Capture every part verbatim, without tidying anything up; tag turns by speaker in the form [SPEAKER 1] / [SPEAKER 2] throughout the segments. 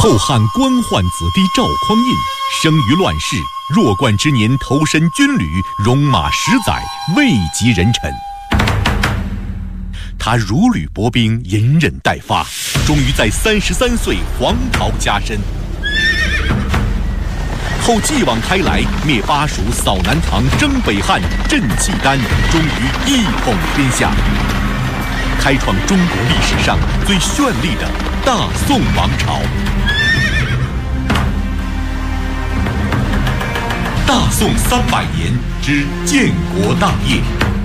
[SPEAKER 1] 后汉官宦子弟赵匡胤生于乱世，弱冠之年投身军旅，戎马十载，位极人臣。他如履薄冰，隐忍待发，终于在三十三岁黄袍加身。后继往开来，灭巴蜀，扫南唐，征北汉，镇契丹，终于一统天下，开创中国历史上最绚丽的大宋王朝。大宋三百年之建国大业。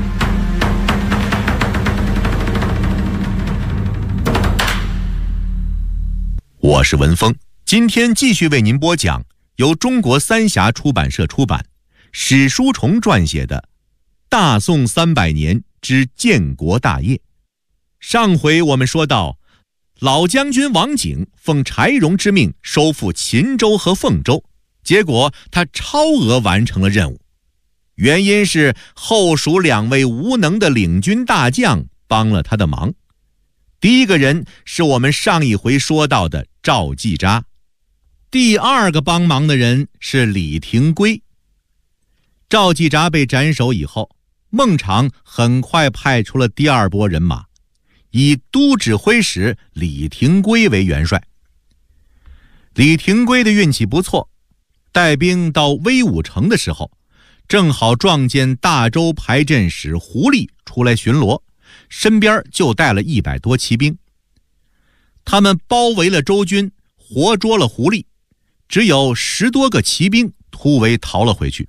[SPEAKER 1] 我是文峰，今天继续为您播讲由中国三峡出版社出版，史书虫撰写的《大宋三百年之建国大业》。上回我们说到，老将军王景奉柴荣之命收复秦州和凤州，结果他超额完成了任务，原因是后蜀两位无能的领军大将帮了他的忙。第一个人是我们上一回说到的赵季札，第二个帮忙的人是李廷圭。赵季札被斩首以后，孟昶很快派出了第二波人马，以都指挥使李廷圭为元帅。李廷圭的运气不错，带兵到威武城的时候，正好撞见大州排阵使胡立出来巡逻，身边就带了一百多骑兵。他们包围了周军，活捉了胡立，只有十多个骑兵突围逃了回去。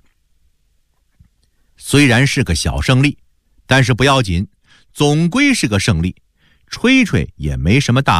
[SPEAKER 1] 虽然是个小胜利，但是不要紧，总归是个胜利，吹吹也没什么大